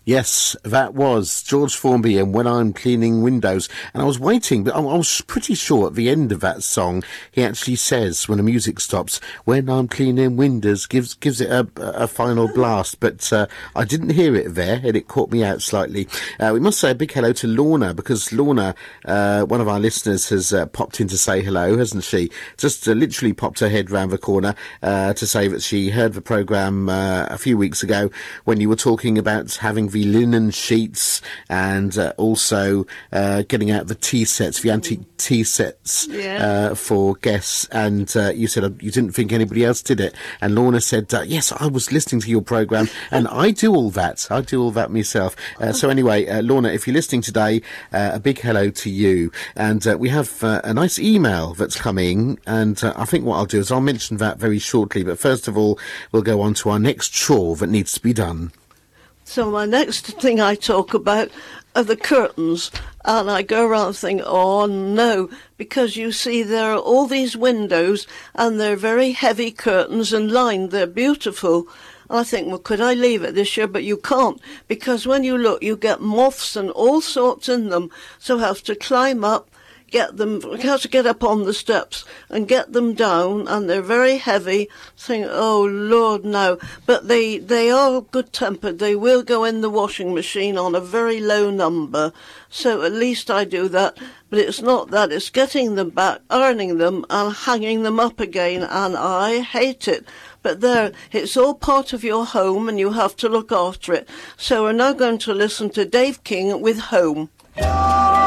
Yes, that was George Formby and When I'm Cleaning Windows. And I was waiting, but I was pretty sure at the end of that song, he actually says, when the music stops, when I'm cleaning windows, gives it a final blast. But I didn't hear it there, and it caught me out slightly. We must say a big hello to Lorna, because Lorna, one of our listeners, has popped in to say hello, hasn't she? Just literally popped her head round the corner to say that she heard the programme a few weeks ago when you were talking about having the linen sheets and also getting out the tea sets, the antique tea sets for guests, and you said you didn't think anybody else did it, and Lorna said yes, I was listening to your programme and I do all that myself. So anyway, Lorna, if you're listening today, a big hello to you, and we have a nice email that's coming, and I think what I'll do is I'll mention that very shortly, but first of all we'll go on to our next chore that needs to be done. So my next thing I talk about are the curtains, and I go around thinking, oh no, because you see there are all these windows and they're very heavy curtains and lined, they're beautiful. And I think, well, could I leave it this year? But you can't, because when you look, you get moths and all sorts in them, so I have to climb up, have to get up on the steps and get them down, and they're very heavy. Think, oh Lord, no. But they are good-tempered. They will go in the washing machine on a very low number. So at least I do that. But it's not that. It's getting them back, ironing them, and hanging them up again. And I hate it. But there, it's all part of your home, and you have to look after it. So we're now going to listen to Dave King with Home.